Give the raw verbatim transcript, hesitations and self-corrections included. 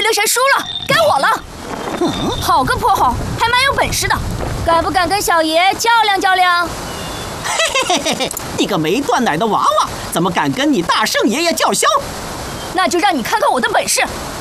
流神输了，该我了。嗯，好个泼猴，还蛮有本事的，敢不敢跟小爷较量较量？ 嘿嘿嘿嘿，你个没断奶的娃娃，怎么敢跟你大圣爷爷叫嚣？ 那就让你看看我的本事！